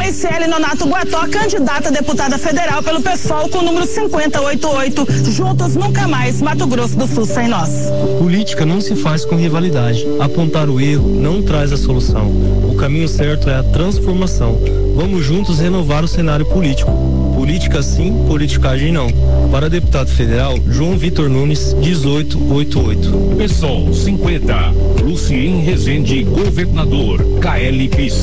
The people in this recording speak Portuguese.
Graciele Nonato Guató, candidata a deputada federal pelo PSOL com o número 5088. Juntos nunca mais, Mato Grosso do Sul sem nós. Política não se faz com rivalidade. Apontar o erro não traz a solução. O caminho certo é a transformação. Vamos juntos renovar o cenário político. Política sim, politicagem não. Para deputado federal, João Vitor Nunes, 1888. PSOL 50. Lucien Rezende, governador. KLPC.